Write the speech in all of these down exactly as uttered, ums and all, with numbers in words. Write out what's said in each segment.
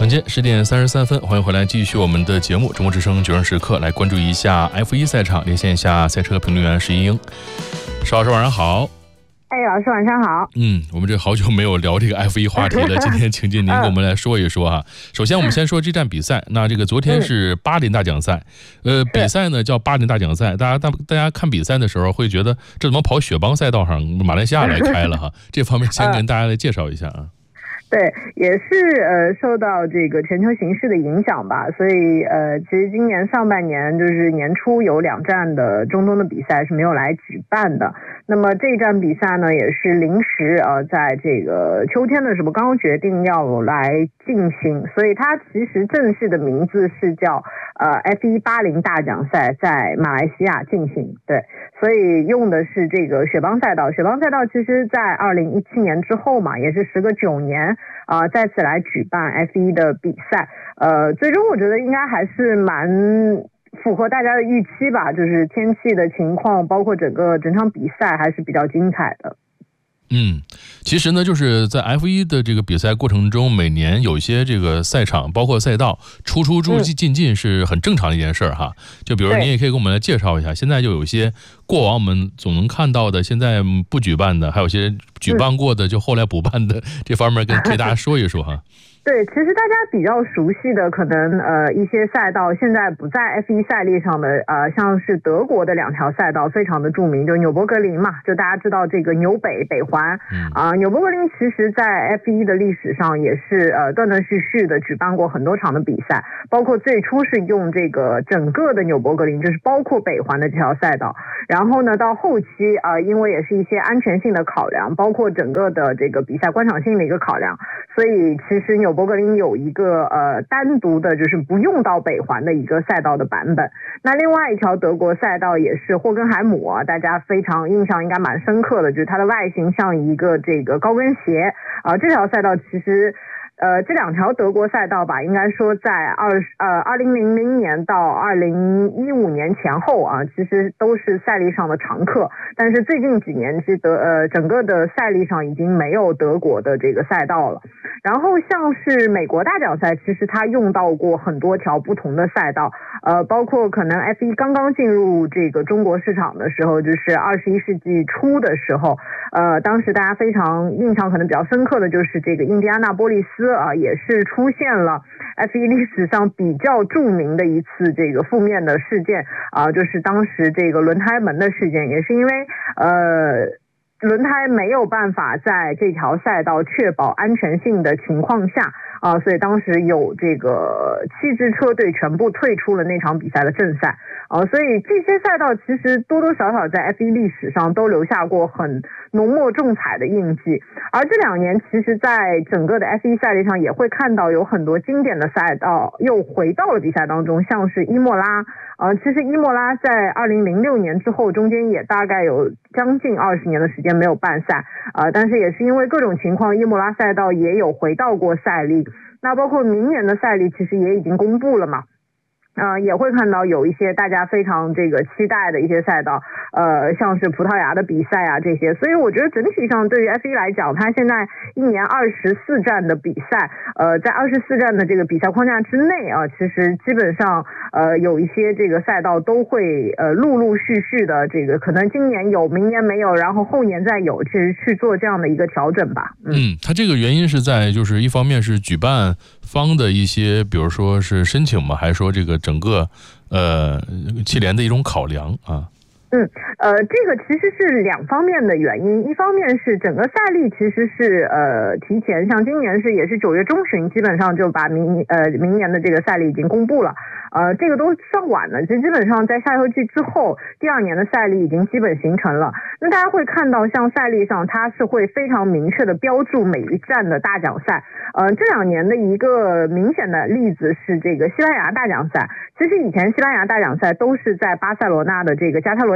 间十点三十三分，欢迎回来继续我们的节目《中国之声九人时刻》，来关注一下 F 一 赛场，连线一下赛车评论员石一英。石老师晚上好。 哎，老师晚上好。 嗯，我们这好久没有聊这个 F 一 话题了，今天请进您跟我们来说一说啊。首先我们先说这站比赛，那这个昨天是巴林大奖赛，呃，比赛呢叫巴林大奖赛，大家大大家看比赛的时候会觉得这怎么跑雪邦赛道上，马来西亚来开了哈？这方面先跟大家来介绍一下啊。 对，也是呃受到这个全球形势的影响吧，所以呃其实今年上半年就是年初有两站的中东的比赛是没有来举办的。那么这一站比赛呢也是临时呃在这个秋天的时候刚刚决定要来进行，所以它其实正式的名字是叫呃 F 一 巴林大奖赛，在马来西亚进行。对，所以用的是这个雪邦赛道。雪邦赛道其实在二零一七年之后嘛，也是时隔九年啊、呃，再次来举办 F 一 的比赛，呃，最终我觉得应该还是蛮符合大家的预期吧，就是天气的情况，包括整个整场比赛还是比较精彩的。 嗯，其实呢，就是在 F 一 的这个比赛过程中，每年有一些这个赛场，包括赛道出出入进进是很正常的一件事儿哈。就比如您也可以给我们来介绍一下，现在就有一些过往我们总能看到的，现在不举办的，还有些举办过的就后来补办的，这方面跟给大家说一说哈。 对，其实大家比较熟悉的可能呃一些赛道现在不在 F 一 赛例上的，呃像是德国的两条赛道非常的著名，就纽博格林嘛，就大家知道这个纽北北环啊、呃，纽博格林其实在 F 一 的历史上也是呃断断续续的举办过很多场的比赛，包括最初是用这个整个的纽博格林，就是包括北环的这条赛道，然后呢到后期呃因为也是一些安全性的考量，包括整个的这个比赛观赏性的一个考量，所以其实纽博格林有一个呃单独的就是不用到北环的一个赛道的版本。那另外一条德国赛道也是霍根海姆啊，大家非常印象应该蛮深刻的，就是它的外形像一个这个高跟鞋啊、呃。这条赛道其实呃，这两条德国赛道吧，应该说在二呃二零零零年到二零一五年前后啊，其实都是赛历上的常客。但是最近几年，其实德呃整个的赛历上已经没有德国的这个赛道了。然后像是美国大奖赛，其实它用到过很多条不同的赛道，呃，包括可能 F 一 刚刚进入这个中国市场的时候，就是二十一世纪初的时候，呃，当时大家非常印象可能比较深刻的就是这个印第安纳波利斯啊，也是出现了 F 一 历史上比较著名的一次这个负面的事件啊，就是当时这个轮胎门的事件，也是因为呃轮胎没有办法在这条赛道确保安全性的情况下啊，所以当时有这个七支车队全部退出了那场比赛的正赛啊，所以这些赛道其实多多少少在 F 一 历史上都留下过很浓墨重彩的印记。而这两年其实在整个的 F 一 赛历上也会看到有很多经典的赛道又回到了比赛当中，像是伊莫拉呃，其实伊莫拉在二零零六年之后中间也大概有将近二十年的时间没有办赛，呃，但是也是因为各种情况，伊莫拉赛道也有回到过赛历。那包括明年的赛历其实也已经公布了嘛，呃，也会看到有一些大家非常这个期待的一些赛道，呃，像是葡萄牙的比赛啊这些，所以我觉得整体上对于 F 一 来讲，它现在一年二十四站的比赛，呃，在二十四站的这个比赛框架之内啊，其实基本上呃有一些这个赛道都会呃陆陆续续的这个可能今年有，明年没有，然后后年再有，其实去做这样的一个调整吧。 嗯，嗯它这个原因是在就是一方面是举办方的一些，比如说是申请嘛，还是说这个整个呃汽联的一种考量啊？ 嗯，呃，这个其实是两方面的原因，一方面是整个赛历其实是呃提前，像今年是也是九月中旬，基本上就把明呃明年的这个赛历已经公布了，呃，这个都算晚了，其实基本上在夏秋季之后，第二年的赛历已经基本形成了。那大家会看到，像赛历上它是会非常明确的标注每一站的大奖赛，呃，这两年的一个明显的例子是这个西班牙大奖赛。其实以前西班牙大奖赛都是在巴塞罗那的这个加泰罗尼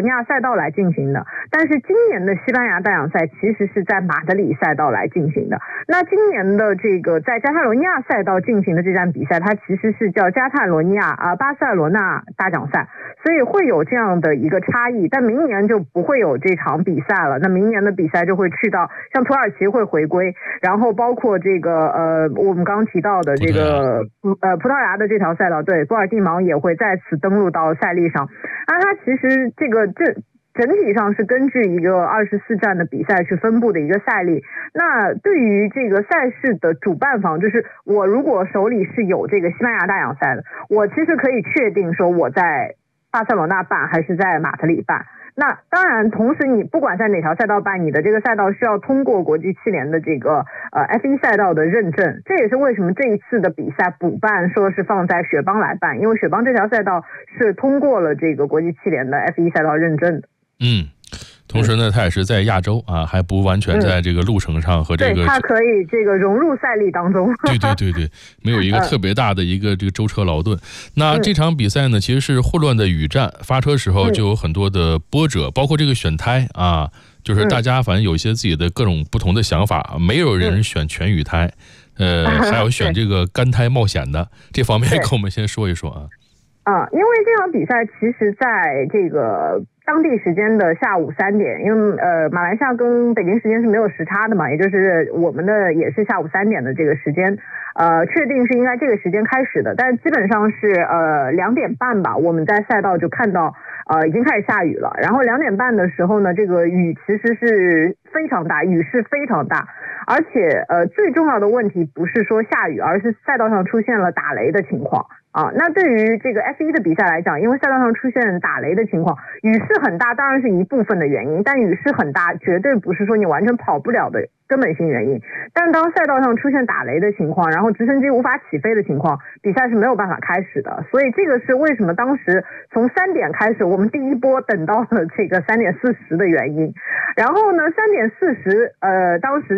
尼亚赛道来进行的，但是今年的西班牙大奖赛其实是在马德里赛道来进行的。那今年的这个在加泰罗尼亚赛道进行的这站比赛，它其实是叫加泰罗尼亚啊巴塞罗那大奖赛，所以会有这样的一个差异。但明年就不会有这场比赛了，那明年的比赛就会去到像土耳其会回归，然后包括这个呃我们刚刚提到的这个呃葡萄牙的这条赛道，对，波尔蒂芒也会再次登陆到赛历上。那它其实这个这整体上是根据一个二十四站的比赛去分布的一个赛例。那对于这个赛事的主办方，就是我如果手里是有这个西班牙大奖赛的，我其实可以确定说我在巴塞罗那办还是在马德里办。那当然，同时你不管在哪条赛道办，你的这个赛道需要通过国际汽联的这个呃 F 一 赛道的认证。这也是为什么这一次的比赛补办说是放在雪邦来办，因为雪邦这条赛道是通过了这个国际汽联的 F 一 赛道认证的。 嗯。同时呢，它也是在亚洲啊，还不完全在这个路程上和这个， 对，它可以这个融入赛例当中。 对对对对，没有一个特别大的一个这个舟车劳顿。那这场比赛呢，其实是混乱的雨战，发车时候就有很多的波折，包括这个选胎啊，就是大家反正有一些自己的各种不同的想法，没有人选全雨胎，呃，还有选这个干胎冒险的，这方面跟我们先说一说啊。 啊，因为这场比赛其实在这个当地时间的下午三点，因为呃马来西亚跟北京时间是没有时差的嘛，也就是我们的也是下午三点的这个时间，呃确定是应该这个时间开始的，但基本上是呃两点半吧，我们在赛道就看到呃已经开始下雨了，然后两点半的时候呢，这个雨其实是非常大，雨势非常大，而且呃最重要的问题不是说下雨，而是赛道上出现了打雷的情况。啊，那对于这个 F 一 的比赛来讲，因为赛道上出现打雷的情况，雨势很大，当然是一部分的原因，但雨势很大绝对不是说你完全跑不了的根本性原因。但当赛道上出现打雷的情况，然后直升机无法起飞的情况，比赛是没有办法开始的。所以这个是为什么当时从三点开始，我们第一波等到了这个三点四十的原因。然后呢，三点四十，呃，当时